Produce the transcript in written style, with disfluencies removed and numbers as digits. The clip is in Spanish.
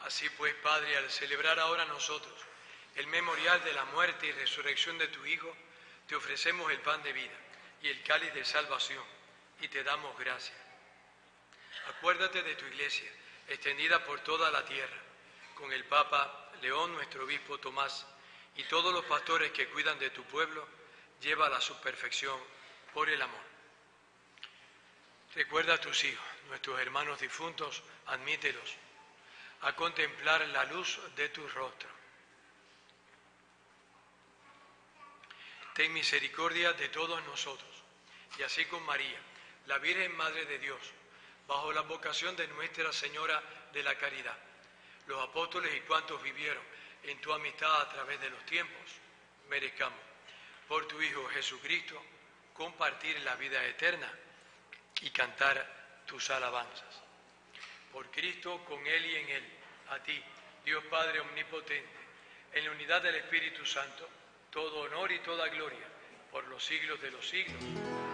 Así pues, Padre, al celebrar ahora nosotros el memorial de la muerte y resurrección de tu Hijo, te ofrecemos el pan de vida y el cáliz de salvación, y te damos gracias. Acuérdate de tu Iglesia, extendida por toda la tierra, con el Papa León, nuestro obispo Tomás, y todos los pastores que cuidan de tu pueblo, llévala a su perfección por el amor. Recuerda a tus hijos, nuestros hermanos difuntos, admítelos a contemplar la luz de tu rostro. Ten misericordia de todos nosotros, y así con María, la Virgen Madre de Dios, bajo la vocación de Nuestra Señora de la Caridad, los apóstoles y cuantos vivieron en tu amistad a través de los tiempos, merezcamos, por tu Hijo Jesucristo, compartir la vida eterna y cantar tus alabanzas. Por Cristo, con Él y en Él, a ti, Dios Padre Omnipotente, en la unidad del Espíritu Santo, todo honor y toda gloria, por los siglos de los siglos.